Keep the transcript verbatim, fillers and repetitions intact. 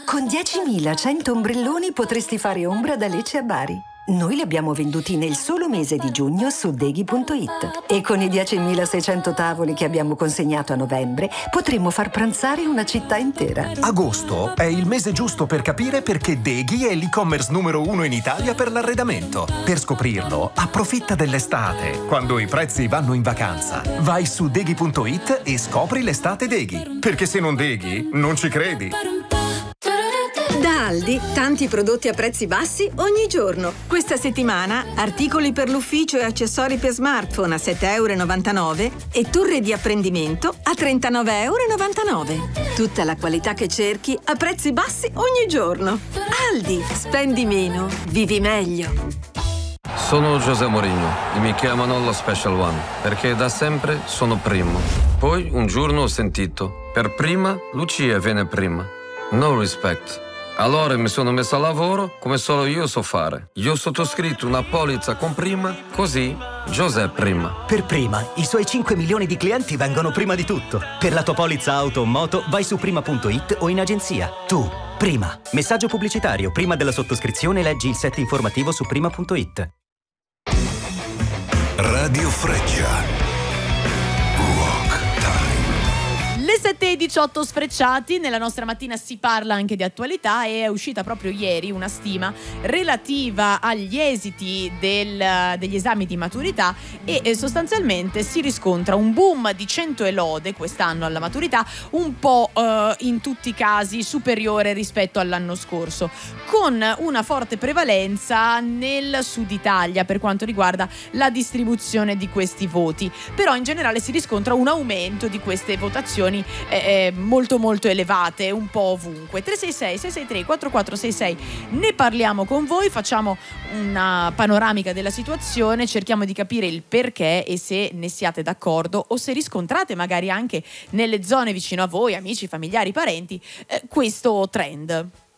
Con diecimilacento ombrelloni potresti fare ombra da Lecce a Bari. Noi li abbiamo venduti nel solo mese di giugno su deghi punto it. E con i diecimilaseicento tavoli che abbiamo consegnato a novembre potremmo far pranzare una città intera. Agosto è il mese giusto per capire perché Deghi è l'e-commerce numero uno in Italia per l'arredamento. Per scoprirlo, approfitta dell'estate, quando i prezzi vanno in vacanza. Vai su deghi punto it e scopri l'estate Deghi. Perché se non Deghi, non ci credi. Da Aldi, tanti prodotti a prezzi bassi ogni giorno. Questa settimana, articoli per l'ufficio e accessori per smartphone a sette virgola novantanove euro e torre di apprendimento a trentanove virgola novantanove euro. Tutta la qualità che cerchi a prezzi bassi ogni giorno. Aldi, spendi meno, vivi meglio. Sono José Mourinho e mi chiamano lo Special One perché da sempre sono primo. Poi un giorno ho sentito, per prima Lucia viene prima. No respect. Allora mi sono messo a lavoro come solo io so fare. Io ho sottoscritto una polizza con prima, così José prima. Per prima, i suoi cinque milioni di clienti vengono prima di tutto. Per la tua polizza auto o moto vai su prima punto it o in agenzia. Tu, prima. Messaggio pubblicitario. Prima della sottoscrizione leggi il set informativo su prima punto it. Radio Freccia. Le sette e diciotto sfrecciati, nella nostra mattina si parla anche di attualità e è uscita proprio ieri una stima relativa agli esiti del, degli esami di maturità e, e sostanzialmente si riscontra un boom di cento e lode quest'anno alla maturità, un po' eh, in tutti i casi superiore rispetto all'anno scorso, con una forte prevalenza nel sud Italia per quanto riguarda la distribuzione di questi voti, però in generale si riscontra un aumento di queste votazioni Eh, molto molto elevate un po' ovunque. Tre sei sei sei sei tre quattro quattro sei sei, ne parliamo con voi, facciamo una panoramica della situazione, cerchiamo di capire il perché e se ne siate d'accordo o se riscontrate magari anche nelle zone vicino a voi, amici, familiari, parenti, eh, questo trend.